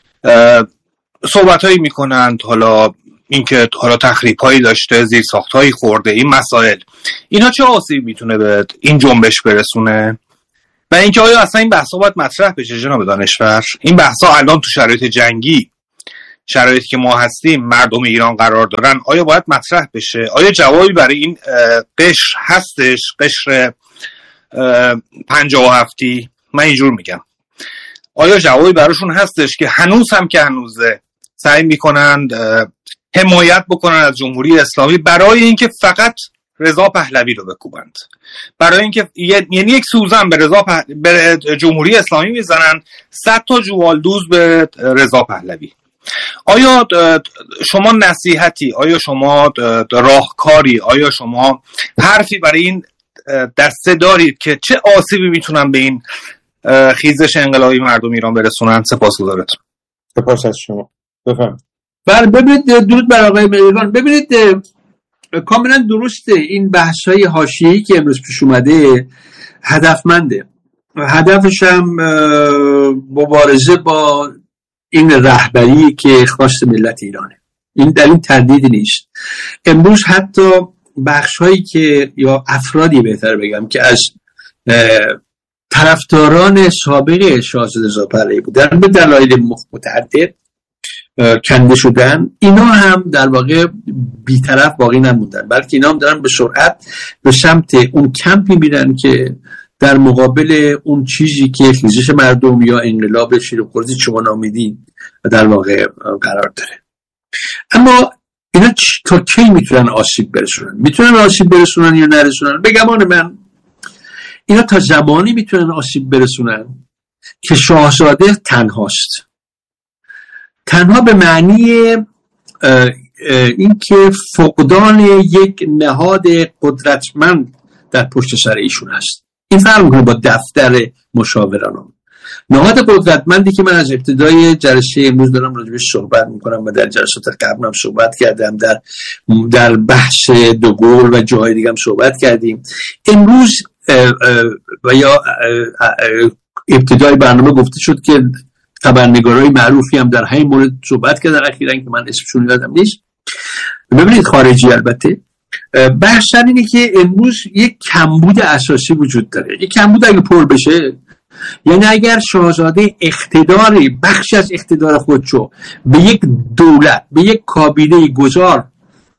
صحبت هایی میکنند، حالا اینکه حالا تخریب هایی داشته، زیر ساخت هایی خورده، این مسائل اینا چه آسیبی میتونه به این جنبش برسونه؟ و اینکه آیا اصلا این بحثا باید مطرح بشه جناب دانشور؟ این بحثا الان تو شرایط جنگی، شرایطی که ما هستیم، مردم ایران قرار دارن، آیا باید مطرح بشه؟ آیا جوابی برای این قشر هستش؟ قشر پنجاه و هفتی، من اینجور میگم، آیا جوابی براشون هستش که هنوز هم که هنوزه سعی میکنند حمایت بکنن از جمهوری اسلامی برای اینکه فقط رضا پهلوی رو بکوبند، برای اینکه یعنی یک سوزن به رضا په... به جمهوری اسلامی میزنن، صد تا جوالدوز به رضا پهلوی. آیا شما نصیحتی، آیا شما راهکاری، آیا شما حرفی برای این دسته دارید که چه آسیبی میتونن به این خیزش انقلابی مردم ایران برسونن؟ سپاسگزارتون. سپاس از شما. بفرمایید. بله، ببینید، درود بر آقای مهربان. ببینید کاملا درسته، این بحث‌های حاشیه‌ای که امروز پیش اومده هدفمنده، هدفش هم مبارزه با این رهبری که خواست ملت ایرانه، این در این تردیدی نیست. امروز حتی بخش‌هایی که یا افرادی بهتر بگم که از طرفداران سابق شاهزاده رضا پهلوی بودن به دلایل متعدد کنده شدن، اینا هم در واقع بی‌طرف باقی نموندن، بلکه اینا هم دارن به سرعت به سمت اون کمپی میرن که در مقابل اون چیزی که خیزش مردم یا انقلاب شیرخوردی شما نامیدین در واقع قرار داره. اما اینا تا کی میتونن آسیب برسونن؟ میتونن آسیب برسونن یا نرسونن؟ به گمان من اینا تا زمانی میتونن آسیب برسونن که شاهزاده تنهاست. تنها به معنی این که فقدان یک نهاد قدرتمند در پشت سر ایشون هست. این فرق میکنه با دفتر مشاوران. نهاد قدرتمندی که من از ابتدای جلسه امروز دارم راجبش صحبت میکنم و در جلسات قبلم صحبت کردم، در در بحث دوگل و جاهای دیگه هم صحبت کردیم. امروز و یا ابتدای برنامه گفته شد که خبرنگارای معروفی هم در همین مورد صحبت کردن اخیراً که من اسمشون یادم نیست، ببینید خارجی البته. بحث اینه که امروز یک کمبود اساسی وجود داره. یک کمبود اگه پر بشه، یعنی اگر شاهزاده اقتداری بخشی از اقتدار خودشو به یک دولت، به یک کابینه گذار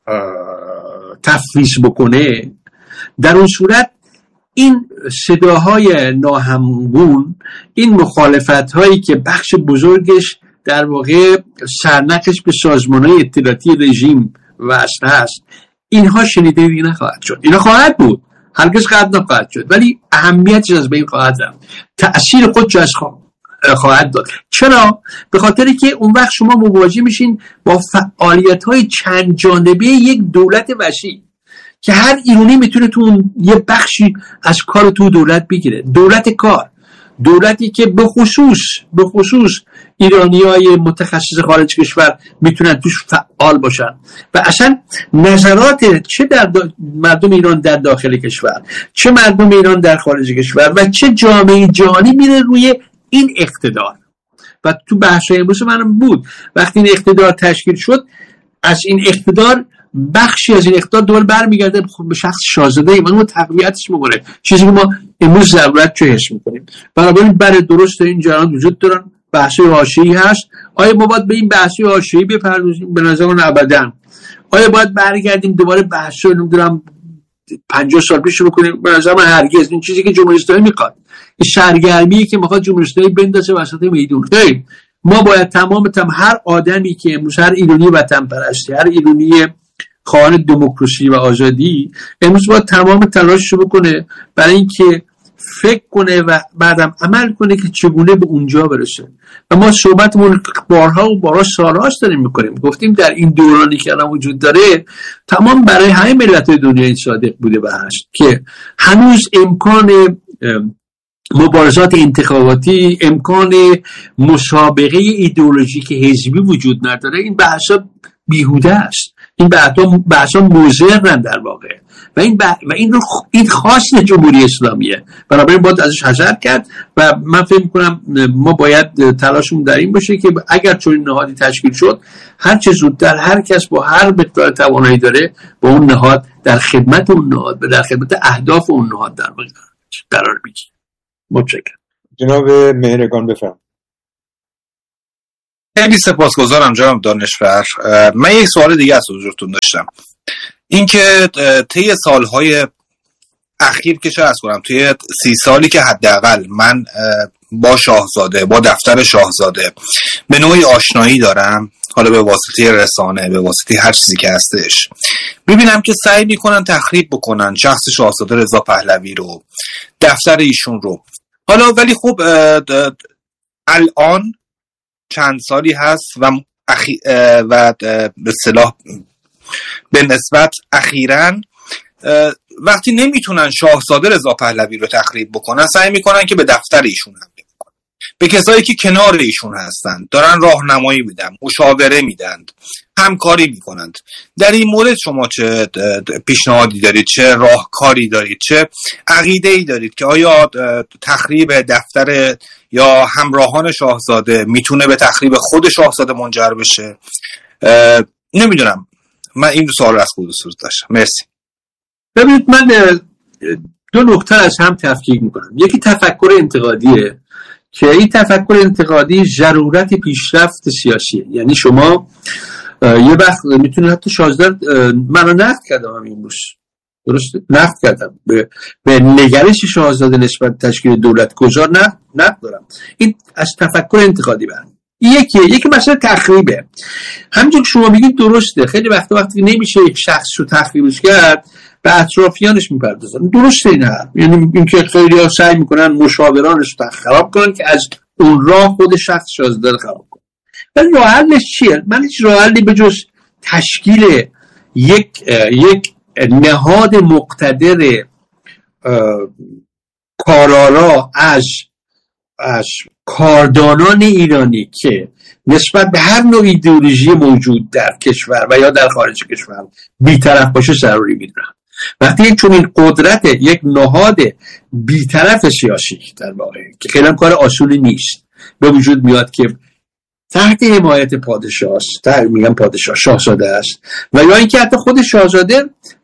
تفویض بکنه، در اون صورت این صداهای ناهمگون، این مخالفت هایی که بخش بزرگش در واقع سرنخش به سازمان‌های اطلاعاتی رژیم وصل هست، اینها شنیده دیگه نخواهد شد. اینا خواهد بود، هرگز قطع نخواهد شد، ولی اهمیتش از بین خواهد رفت، تأثیر خودش از خواهد داد. چرا؟ به خاطری که اون وقت شما مواجه میشین با فعالیت‌های چند جانبه یک دولت وسیع که هر ایرانی میتونه تو اون یه بخشی از کار تو دولت بگیره. دولت کار، دولتی که به خصوص به خصوص ایرانیای متخصص خارج کشور میتونن توش فعال باشن و اصلا نظرات چه در دا... مردم ایران در داخل کشور، چه مردم ایران در خارج کشور و چه جامعه جهانی میره روی این اقتدار. و تو بحث امروز منم بود وقتی این اقتدار تشکیل شد، از این اقتدار بخشی از این اقتدار دور برمیگرده به شخص شاهزاده ای و اون تقویتش میکنه، چیزی که ما امروز ضرورت چه حس میکنیم. بنابراین برای درست این جریان وجود دارن، بحثی حاشیه‌ای هست. آیا ما باید به این بحثی حاشیه‌ای بپردازیم؟ به نظر من ابداً. آیا باید برگردیم دوباره بحثو نمیدونم پنجاه سال پیش شروع کنیم؟ به نظر من هرگز. این چیزی که جمهوری اسلامی میخواد، این سرگرمی که میخواد جمهوری اسلامی بندازه وسط میدون. خیر، ما باید تمام تم هر آدمی که امروز، هر ایرانی وطن پرستی، هر ایرانی خواهان دموکراسی و آزادی، امروز باید تمام تلاشش بکنه برای اینکه فکر کنه و بعدم عمل کنه که چگونه به اونجا برسه. و ما صحبتمون بارها و بارها سالهاست داریم میکنیم، گفتیم در این دورانی که الان وجود داره تمام برای همه ملت‌های دنیا این صادق بوده و هست که هنوز امکان مبارزات انتخاباتی، امکان مسابقه ایدئولوژیک حزبی وجود نداره. این بحثا بیهوده است. این بحثا موزرن در واقع و این بح... و این رو این خاص جمهوری اسلامیه، بنابراین باید ازش حذر کرد و من فکر می‌کنم ما باید تلاشمون در این باشه که اگر چنین نهادی تشکیل شد هر چه زودتر هر کس با هر مقدار توانایی داره با اون نهاد در خدمت اون نهاد و در خدمت اهداف اون نهاد در واقع قرار بگیره. متشکرم. جناب مهرگان بفرمایید. خیلی سپاسگزارم جناب دانشور. من یک سوال دیگه از حضورتون داشتم، اینکه طی سالهای اخیر که چه عرض کنم، توی سی سالی که حداقل من با شاهزاده با دفتر شاهزاده به نوعی آشنایی دارم، حالا به واسطه رسانه به واسطه هر چیزی که هستش، میبینم که سعی میکنن تخریب بکنن شخص شاهزاده رضا پهلوی رو، دفتر ایشون رو. حالا ولی خب الان چند سالی هست و اخی... و به اصطلاح به نسبت اخیراً وقتی نمیتونن شاهزاده رضا پهلوی رو تخریب بکنن سعی میکنن که به دفتر ایشون حمله بکنن، به کسایی که کنار ایشون هستن دارن راهنمایی میدن، مشاوره میدن، همکاری میکنند. در این مورد شما چه پیشنهادی دارید، چه راهکاری دارید، چه عقیده‌ای دارید که آیا تخریب دفتر یا همراهان شاهزاده میتونه به تخریب خود شاهزاده منجر بشه؟ نمیدونم، من این دو سوال از خود داشتم. مرسی. ببینید من دو نکته از هم تفکیک میکنم. یکی تفکر انتقادیه که این تفکر انتقادی ضرورت پیشرفت سیاسیه، یعنی شما یه وقت میتونید حتی شاهزاده منو نقد کردم هم این روز درسته نقد کردم به, به نگرش شاهزاده نسبت تشکیل دولت گذار نقد نقد دارم. این از تفکر انتقادی برم. یکی یکی مسئله تخریبه. همونجور که شما میگید درسته، خیلی وقتا وقتی نمیشه یک شخص رو تخریبش کرد به اطرافیانش میپردازن. درسته این حرف، یعنی اینکه خیلی ها سعی میکنن مشاورانش رو خراب کنن که از اون راه خود شخص شاهزاده رو خراب کنن. ولی راه حلش چیه؟ من هیچ راه حلی به جز تشکیل یک یک نهاد مقتدر کارآرا از از کاردانان ایرانی که نسبت به هر نوع ایدئولوژی موجود در کشور و یا در خارج کشور بی‌طرف باشه ضروری میدونم. وقتی یک چنین قدرت یک نهاد بی‌طرف سیاسی در واقع که خیلی کار آسونی نیست به وجود میاد که تحت حمایت پادشاه است، میگم پادشاه شاهزاده است و یا اینکه حتی خود شاهزاده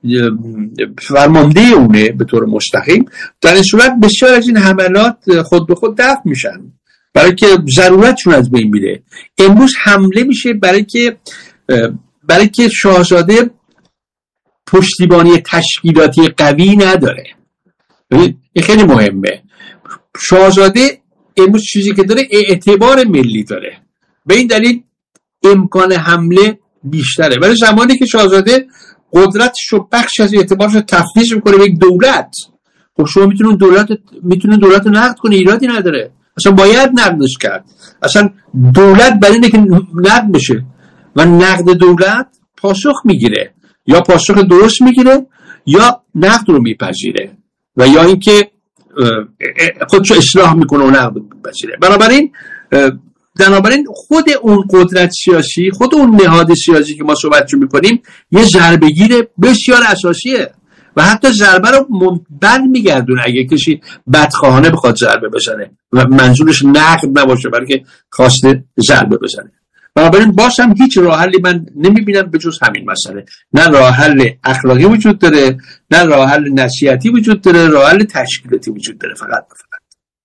فرمانده اونه به طور مستقیم، در این صورت بسیار از این حملات خود به خود دفع میشن برای که ضرورتشون از بین میره. امروز حمله میشه برای که برای که شاهزاده پشتیبانی تشکیلاتی قوی نداره. این خیلی مهمه. شاهزاده امروز چیزی که داره اعتبار ملی داره، به این دلیل امکان حمله بیشتره. ولی زمانی که شاهزاده قدرتش رو بخش از اعتبارش رو تفویض میکنه به یک دولت، خب شما میتونید دولت میتونید دولت رو نقد کنه، ایرادی نداره، اصلا باید نقدش کرد. اصلا دولت برای اینه که نقد بشه و نقد دولت پاسخ میگیره، یا پاسخ درست میگیره یا نقد رو میپذیره و یا اینکه خودشو اصلاح میکنه و نقد میپذیره. بنابراین بنابراین خود اون قدرت سیاسی، خود اون نهاد سیاسی که ما صحبتشو میکنیم یه ضربه‌گیر بسیار اساسیه و حتی ضربه رو منبر میگردونه اگه کسی بدخواهانه بخواد ضربه بزنه و منظورش نقد نباشه بلکه خواسته ضربه بزنه. بنابراین باز هم هیچ راه حلی من نمیبینم به جز همین مسئله. نه راه حل اخلاقی وجود داره، نه راه حل نصیحتی وجود داره، راه حل تشکیلاتی وجود داره. فقط فقط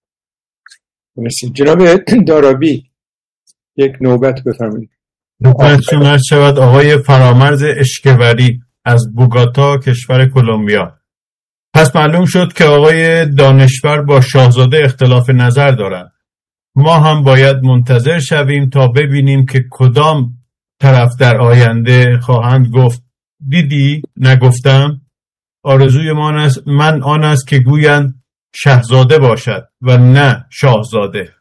مرسی. جناب دارابی یک نوبت بفرمایید. خدمتتون عرض شود آقای فرامرز اشکوری از بوگاتا کشور کلمبیا. پس معلوم شد که آقای دانشور با شاهزاده اختلاف نظر دارند. ما هم باید منتظر شویم تا ببینیم که کدام طرف در آینده خواهند گفت دیدی نگفتم. آرزوی من است من آن است که گویند شاهزاده باشد و نه شاهزاده.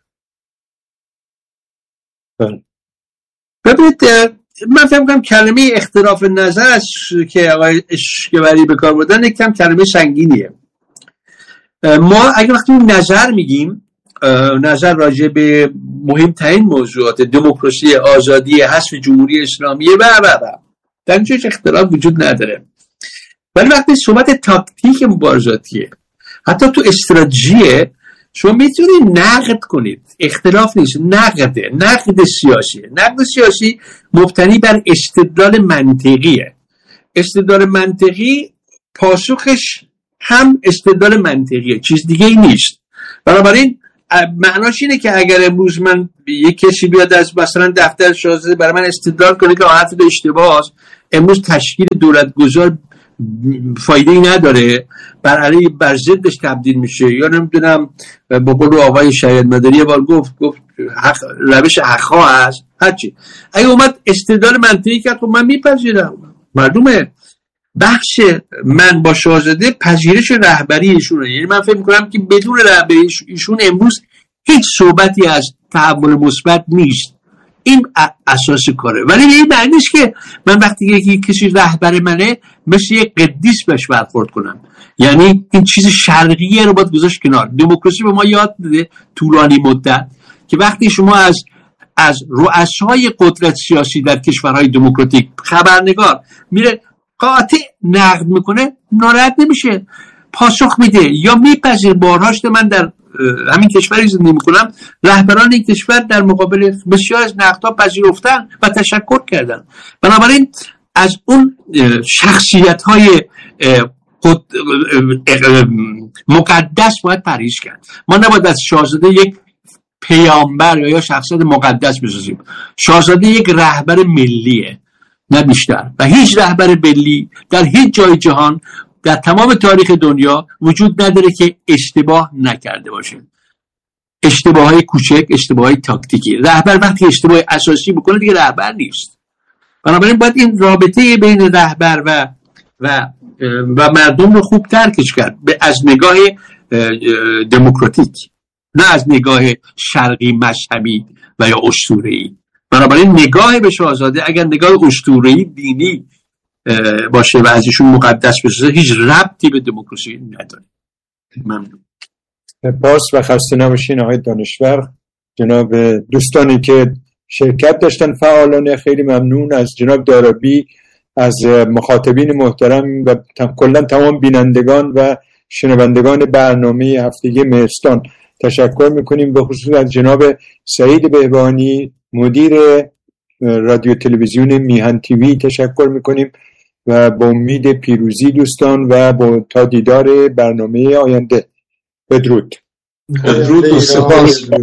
ببینید من فهم کنم کلمه اختلاف نظر که آقای اشکوری به کار بردن یک کم کلمه سنگینیه. ما اگه وقتی نظر میگیم نظر راجع به مهمترین موضوعات دموکراسی، آزادی، حذف جمهوری اسلامی و و و در اینجا اختلاف وجود نداره. ولی وقتی صحبت تاکتیک مبارزاتیه، حتی تو استراتژیه، شما میتونید نقد کنید، اختلاف نیست، نقده، نقد سیاسی. نقد سیاسی مبتنی بر استدلال منطقیه. استدلال منطقی پاسخش هم استدلال منطقیه، چیز دیگه ای نیست. بنابراین معناش اینه که اگر امروز من یک کسی بیاد از مثلا دفتر شاهزاده برای من استدلال کنه که حرف به اشتباه است، امروز تشکیل دولتگذار فایده ای نداره، بر علیه بر ضدش تبدیل میشه، یا نمیدونم با قول آقای شهید مداری یه بار گفت گفت حق روش حقا هست هرچی. اگه اومد استدلال منطقی کرد خب من میپذیرم. معلومه بخش من با شاهزاده پذیرش رهبری ایشونه، یعنی من فکر میکنم که بدون رهبری ایشون امروز هیچ صحبتی از تحول مثبت نیست. این اساس کاره. ولی این معنی نیست که من وقتی یکی کسی رهبر منه مثل یک قدیس بهش برخورد کنم. یعنی این چیز شرقیه رو باید گذاشت کنار. دموکراسی به ما یاد داده طولانی مدت که وقتی شما از از رؤسای قدرت سیاسی در کشورهای دموکراتیک خبرنگار میره قاطع نقد میکنه، ناراحت نمیشه، پاسخ میده یا میپذیر. بارهاش من در همین کشوری زندگی میکنم، رهبران این کشور در مقابل بسیار از نقدها پذیرفتن و تشکر کردن. بنابراین از اون شخصیت های مقدس باید پرهیز کرد. ما نباید از شاهزاده یک پیامبر یا شخصیت مقدس بسازیم. شاهزاده یک رهبر ملیه، نه بیشتر. و هیچ رهبر ملی در هیچ جای جهان در تمام تاریخ دنیا وجود نداره که اشتباه نکرده باشه. اشتباههای کوچک، اشتباههای تاکتیکی. رهبر وقتی اشتباه اساسی بکنه دیگه رهبر نیست. بنابراین باید این رابطه بین رهبر و و و مردم رو خوب درکش کرد، از نگاه دموکراتیک، نه از نگاه شرقی مذهبی و یا اسطوره‌ای. بنابراین نگاه به شاهزاده اگر نگاه اسطوره‌ای دینی باشه و از ایشون مقدس بسازه، هیچ ربطی به دموکراسی نداره. ممنون. باز و خسته نباشین آقای دانشور. جناب دوستانی که شرکت داشتن فعالانه خیلی ممنون. از جناب دارابی، از مخاطبین محترم و کلا تمام بینندگان و شنوندگان برنامه هفتگی مهرستان تشکر میکنیم. به خصوص از جناب سعید بهبانی مدیر رادیو تلویزیون میهن تیوی تشکر میکنیم و با امید پیروزی دوستان و با تا دیدار برنامه آینده. بدرود. بدرود و سپاس.